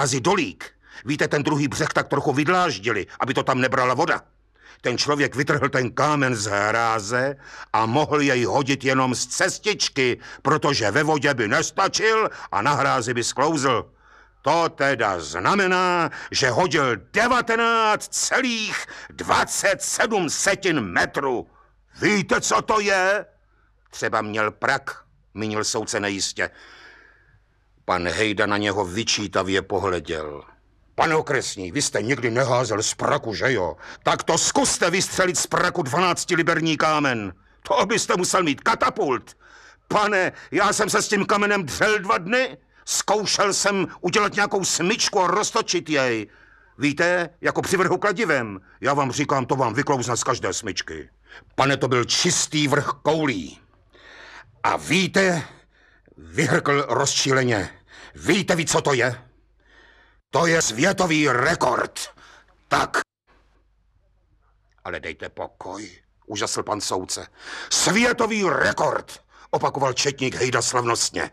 hrázi dolík. Víte, ten druhý břeh tak trochu vydláždili, aby to tam nebrala voda. Ten člověk vytrhl ten kámen z hráze a mohl jej hodit jenom z cestičky, protože ve vodě by nestačil a na hrázi by sklouzl. To teda znamená, že hodil 19,27 metru. Víte, co to je? Třeba měl prak, mínil soudce nejistě. Pan Hejda na něho vyčítavě pohleděl. Pane okresní, vy jste nikdy neházel z praku, že jo? Tak to zkuste vystřelit z praku 12liberní kámen. To byste musel mít katapult. Pane, já jsem se s tím kamenem dřel 2 dny. Zkoušel jsem udělat nějakou smyčku a roztočit jej. Víte, jako při vrhu kladivem. Já vám říkám, to vám vyklouzne z každé smyčky. Pane, to byl čistý vrch koulí. A víte, vyhrkl rozčíleně, víte vy, co to je? To je světový rekord. Tak. Ale dejte pokoj, úžasl pan soudce. Světový rekord, opakoval četník Hejda slavnostně.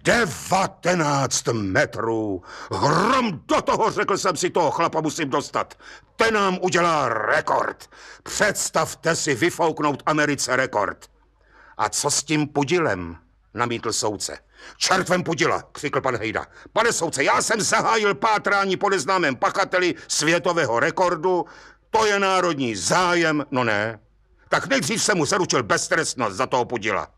19 metrů. Hrom do toho, řekl jsem si, toho chlapa musím dostat. Ten nám udělá rekord. Představte si vyfouknout Americe rekord. A co s tím podílem? Namítl soudce. Čertvem podila, křikl pan Hejda. Pane soudce, já jsem zahájil pátrání po neznámém pachateli světového rekordu. To je národní zájem, no ne. Tak nejdřív jsem mu zaručil beztrestnost za toho podila.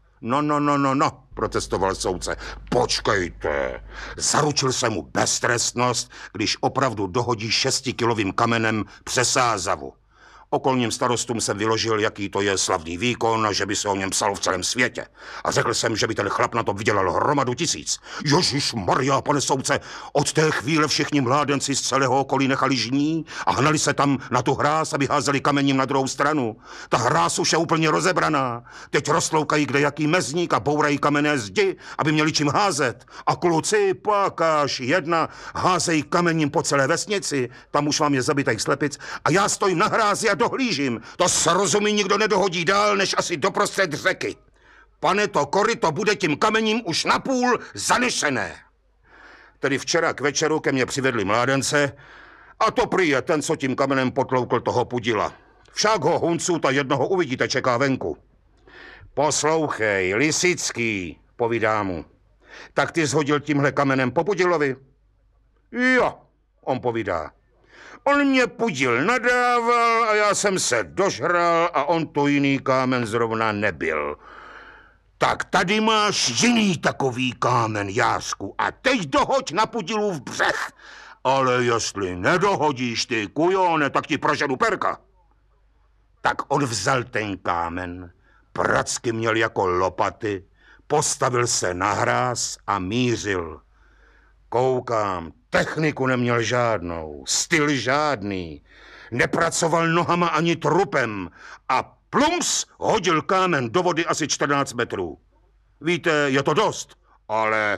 No, protestoval soudce. Počkejte, zaručil jsem mu beztrestnost, když opravdu dohodí 6kilovým kamenem přes Sázavu. Okolním starostům jsem vyložil, jaký to je slavný výkon a že by se o něm psalo v celém světě. A řekl jsem, že by ten chlap na to vydělal hromadu tisíc. Ježišmarja, pane soudce, od té chvíle všichni mládenci z celého okolí nechali žní a hnali se tam na tu hráz, aby házeli kamením na druhou stranu. Ta hráz už je úplně rozebraná. Teď rozloukají kdejaký mezník a bourají kamenné zdi, aby měli čím házet. A kluci, pakáž jedna, házejí kamením po celé vesnici. Tam už vám je zabitých slepic a já stojím na hrázi a dohlížím. To srozumí nikdo nedohodí dál, než asi doprostřed řeky. Pane, to koryto bude tím kamením už napůl zanešené. Tedy včera k večeru ke mně přivedli mládence a to prý je ten, co tím kamenem potloukl toho pudila. Však ho huncuta jednoho uvidíte, čeká venku. Poslouchej, Lisický, povídá mu. Tak ty zhodil tímhle kamenem po pudilovi? Jo, on povídá. On mě pudil nadával a já jsem se dožral a on to jiný kámen zrovna nebyl. Tak tady máš jiný takový kámen, Jářku, a teď dohoď na pudilův břeh. Ale jestli nedohodíš ty kujone, tak ti proženu perka. Tak on vzal ten kámen, pracky měl jako lopaty, postavil se na hráz a mířil. Koukám, techniku neměl žádnou, styl žádný, nepracoval nohama ani trupem a plums hodil kámen do vody asi 14 metrů. Víte, je to dost, ale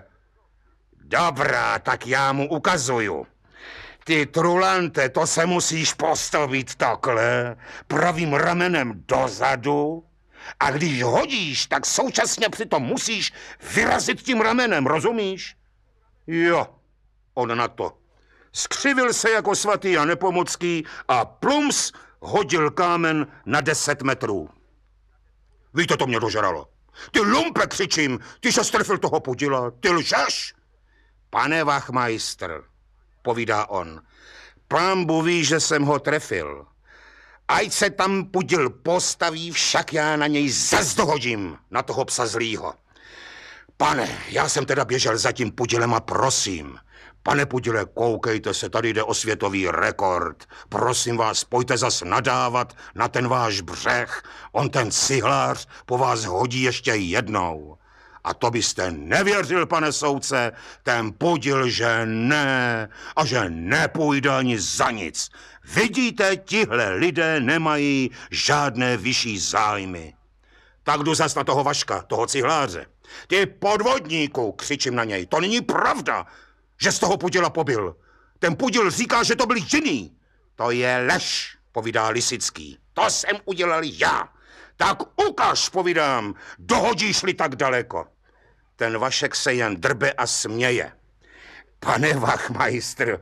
dobrá, tak já mu ukazuju. Ty trulante, to se musíš postavit takhle, pravým ramenem dozadu a když hodíš, tak současně přitom musíš vyrazit tím ramenem, rozumíš? Jo, on na to. Skřivil se jako svatý a Nepomocký a plums hodil kámen na 10 metrů. Víte, to mě dožralo. Ty lumpe, křičím, ty se strefil toho pudila, ty lžeš. Pane Wachmeister, povídá on, pánbu ví, že jsem ho trefil. Ať se tam pudil postaví, však já na něj zas dohodím, na toho psa zlýho. Pane, já jsem teda běžel za tím pudilem a prosím. Pane pudile, koukejte se, tady jde o světový rekord. Prosím vás, pojďte zas nadávat na ten váš břeh. On ten cihlář po vás hodí ještě jednou. A to byste nevěřil, pane soudce, ten pudil, že ne a že nepůjde ani za nic. Vidíte, tihle lidé nemají žádné vyšší zájmy. Tak jdu zas na toho Vaška, toho cihláře. Ty podvodníku, křičím na něj, to není pravda, že z toho pudila pobil. Ten pudil říká, že to byl jiný. To je lež, povídá Lisický. To jsem udělal já. Tak ukaž, povídám, dohodíš-li tak daleko. Ten Vašek se jen drbe a směje. Pane Wachmeister,